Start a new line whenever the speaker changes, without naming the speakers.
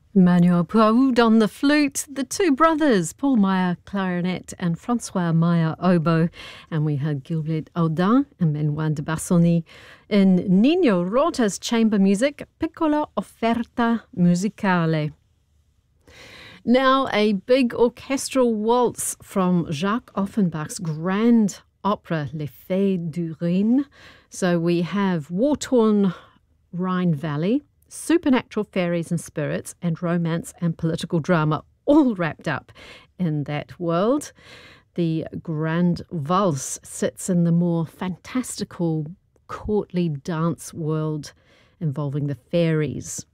Manuel Puaoud on the flute, the two brothers, Paul Meyer clarinet and Francois Meyer oboe, and we had Gilbert Audin and Benoit de Bassoni in Nino Rota's chamber music, Piccola Offerta Musicale. Now a big orchestral waltz from Jacques Offenbach's grand opera Les Fées du Rhin. So we have war-torn Rhine Valley, supernatural fairies and spirits, and romance and political drama all wrapped up in that world. The Grand Valse sits in the more fantastical, courtly dance world involving the fairies.